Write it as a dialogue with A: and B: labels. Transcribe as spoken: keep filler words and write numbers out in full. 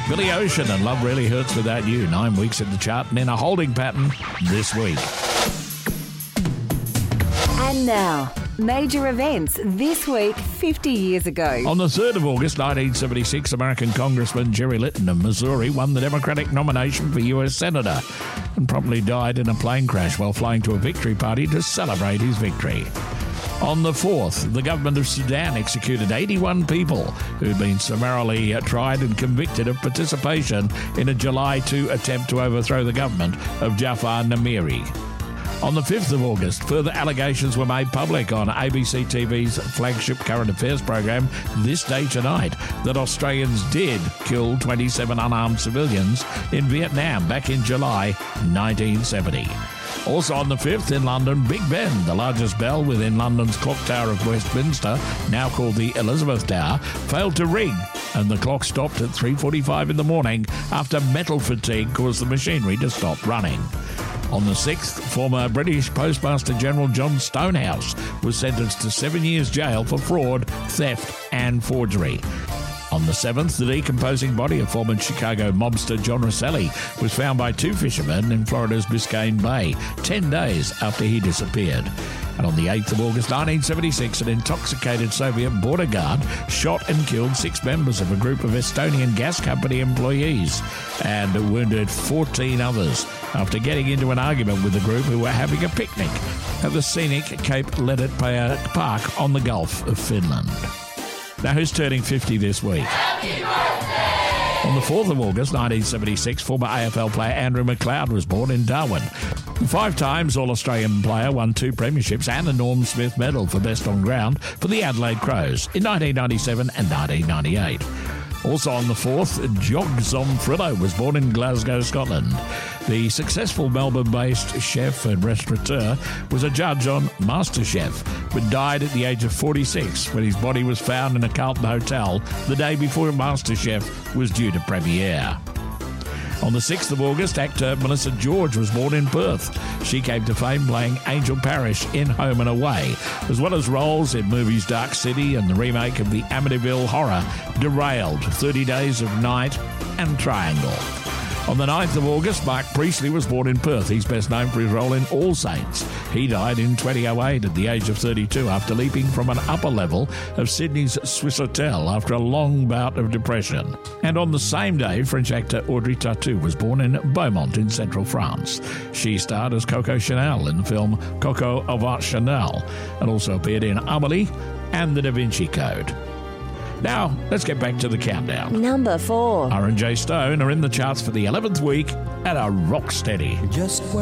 A: Billy Ocean and Love Really Hurts Without You, nine weeks in the chart and in a holding pattern this week.
B: And now, major events this week fifty years ago.
A: On the third of August nineteen seventy-six, American Congressman Jerry Litton of Missouri won the Democratic nomination for U S Senator and promptly died in a plane crash while flying to a victory party to celebrate his victory. On the fourth, the government of Sudan executed eighty-one people who'd been summarily tried and convicted of participation in a July second attempt to overthrow the government of Jafar Namiri. On the fifth of August, further allegations were made public on A B C T V's flagship current affairs program, This Day Tonight, that Australians did kill twenty-seven unarmed civilians in Vietnam back in July nineteen seventy. Also on the fifth, in London, Big Ben, the largest bell within London's Clock Tower of Westminster, now called the Elizabeth Tower, failed to ring, and the clock stopped at three forty-five in the morning after metal fatigue caused the machinery to stop running. On the sixth, former British Postmaster General John Stonehouse was sentenced to seven years jail for fraud, theft and forgery. On the seventh, the decomposing body of former Chicago mobster John Rosselli was found by two fishermen in Florida's Biscayne Bay, ten days after he disappeared. And on the eighth of August nineteen seventy-six, an intoxicated Soviet border guard shot and killed six members of a group of Estonian gas company employees and wounded fourteen others after getting into an argument with the group who were having a picnic at the scenic Cape Ledet Park on the Gulf of Finland. Now, who's turning fifty this week?
C: Happy birthday!
A: On the fourth of August nineteen seventy-six, former A F L player Andrew McLeod was born in Darwin. The five times All-Australian player won two premierships and a Norm Smith medal for best on ground for the Adelaide Crows in nineteen ninety-seven and nineteen ninety-eight. Also on the fourth, Jog Zomfrillo was born in Glasgow, Scotland. The successful Melbourne-based chef and restaurateur was a judge on MasterChef, but died at the age of forty-six when his body was found in a Carlton hotel the day before MasterChef was due to premiere. On the sixth of August, actor Melissa George was born in Perth. She came to fame playing Angel Parish in Home and Away, as well as roles in movies Dark City and the remake of the Amityville horror Derailed, thirty Days of Night and Triangle. On the ninth of August, Mark Priestley was born in Perth. He's best known for his role in All Saints. He died in twenty oh eight at the age of thirty-two after leaping from an upper level of Sydney's Swissôtel after a long bout of depression. And on the same day, French actor Audrey Tautou was born in Beaumont in central France. She starred as Coco Chanel in the film Coco Avant Chanel and also appeared in Amélie and The Da Vinci Code. Now, let's get back to the countdown.
B: Number four.
A: R and J Stone are in the charts for the eleventh week at a rock steady.
D: Just